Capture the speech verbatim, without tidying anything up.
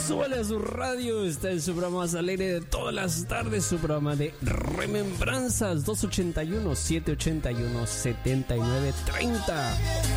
súbale a su radio. Está en su programa más alegre de todas las tardes, su programa de remembranzas. Dos ochenta y uno, siete ochenta y uno, setenta y nueve treinta.